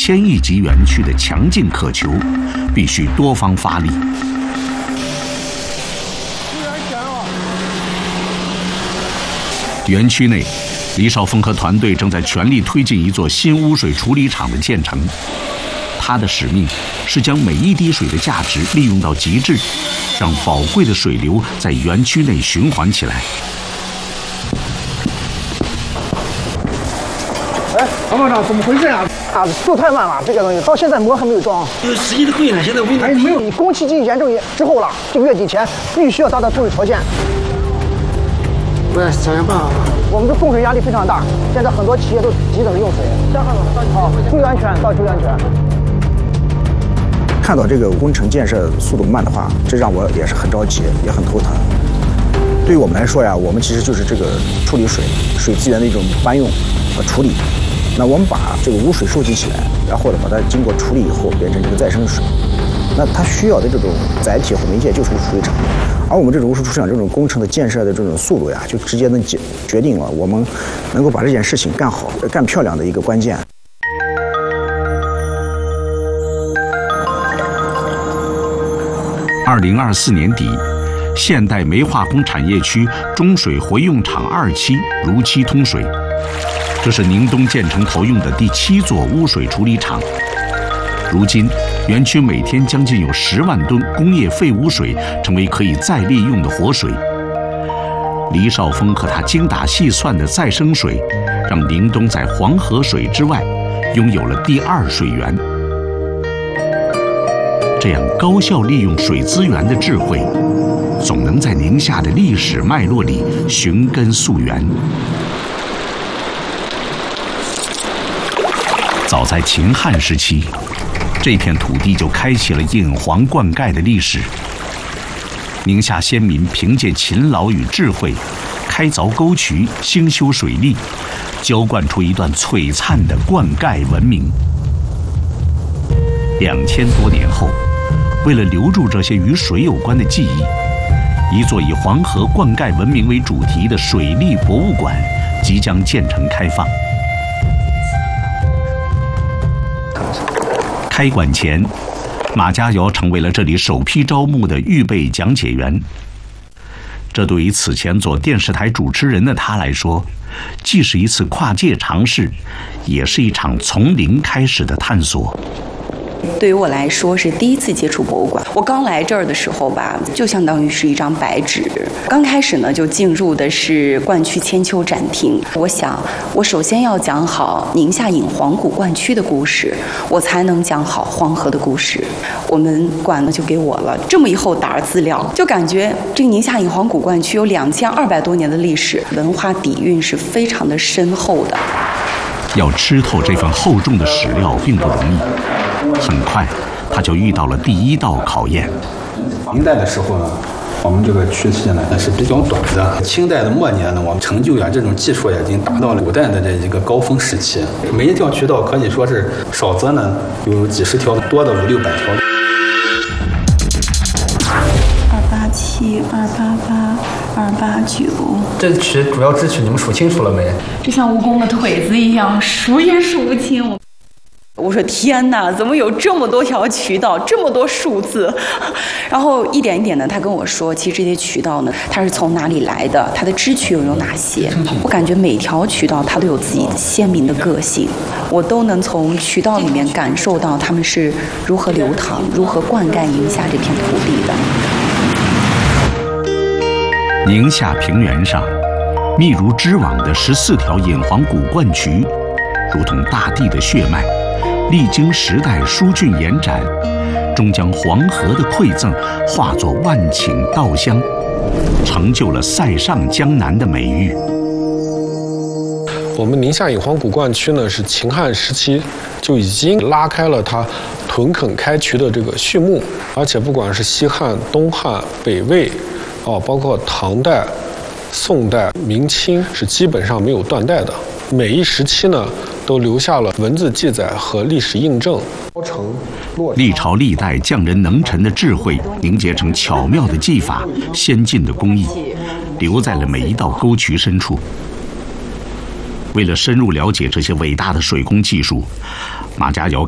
5000亿级园区的强劲渴求，必须多方发力。园区内，李少峰和团队正在全力推进一座新污水处理厂的建成。他的使命是将每一滴水的价值利用到极致，让宝贵的水流在园区内循环起来。 哎，王班长，怎么回事啊？做太慢了，这个东西到现在膜还没有装。 实际的会呢，现在问题没有。你工期已经严重之后了，这个月底前必须要达到供水条件。 想想办法。 我们的供水压力非常大，现在很多企业都急等着用水。好，注意安全，注意安全。看到这个工程建设速度慢的话，这让我也是很着急，也很头疼。对于我们来说呀，我们其实就是这个处理水资源的一种搬用和处理。那我们把这个污水收集起来，然后呢，把它经过处理以后变成这个再生水。那它需要的这种载体和媒介就是污水处理厂，而我们这种污水处理厂这种工程的建设的这种速度呀，就直接能决定了我们能够把这件事情干好、干漂亮的一个关键。 2024年底，现代煤化工产业区中水回用厂2期如期通水，这是宁东建成投用的第7座污水处理厂。如今，园区每天将近有10万吨工业废污水成为可以再利用的活水。李少峰和他精打细算的再生水，让宁东在黄河水之外拥有了第2水源。这样高效利用水资源的智慧，总能在宁夏的历史脉络里寻根溯源。早在秦汉时期，这片土地就开启了引黄灌溉的历史。宁夏先民凭借勤劳与智慧，开凿沟渠，兴修水利，浇灌出一段璀璨的灌溉文明。2000多年后，为了留住这些与水有关的记忆，一座以黄河灌溉文明为主题的水利博物馆即将建成开放。开馆前，马家窑成为了这里首批招募的预备讲解员。这对于此前做电视台主持人的他来说，既是一次跨界尝试，也是一场从零开始的探索。 对于我来说是第一次接触博物馆。我刚来这儿的时候吧，就相当于是一张白纸。刚开始呢，就进入的是灌区千秋展厅。我想，我首先要讲好宁夏引黄古灌区的故事，我才能讲好黄河的故事。我们馆呢就给我了这么一厚沓资料，就感觉这个宁夏引黄古灌区有2200多年的历史，文化底蕴是非常的深厚的。 要吃透这份厚重的史料并不容易，很快他就遇到了第一道考验。 明代的时候呢，我们这个区期呢是比较短的。清代的末年呢，我们成就呀这种技术已经达到了古代的这一个高峰时期。每一条渠道可以说是少则呢有几十条，多的500-600条。 287、288、289。 这曲主要支曲你们数清楚了没？ 这像蜈蚣的腿子一样，数也数不清。我说天哪，怎么有这么多条渠道，这么多数字？然后一点一点的，他跟我说，其实这些渠道呢，它是从哪里来的，它的支曲又有哪些？我感觉每条渠道它都有自己鲜明的个性，我都能从渠道里面感受到它们是如何流淌、如何灌溉宁夏这片土地的。 宁夏平原上，密如织网的14条引黄古灌渠，如同大地的血脉，历经时代疏浚延展，终将黄河的馈赠化作万顷稻香，成就了塞上江南的美誉。 我们宁夏引黄古灌区呢，是秦汉时期就已经拉开了它屯垦开渠的这个序幕，而且不管是西汉、东汉、北魏，包括唐代、宋代、明清，是基本上没有断代的。每一时期呢，都留下了文字记载和历史印证。 历朝历代匠人能臣的智慧凝结成巧妙的技法、先进的工艺，留在了每一道沟渠深处。为了深入了解这些伟大的水工技术，马家窑